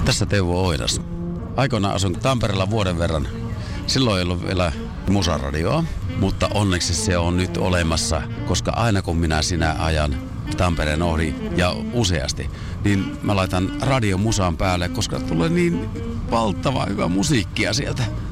Tässä Teuvo Oinas. Aikoinaan asun Tampereella vuoden verran. Silloin ei ollut vielä musaradioa, mutta onneksi se on nyt olemassa, koska aina kun sinä ajan Tampereen ohi ja useasti, niin mä laitan radiomusan päälle, koska tulee niin valtava hyvä musiikkia sieltä.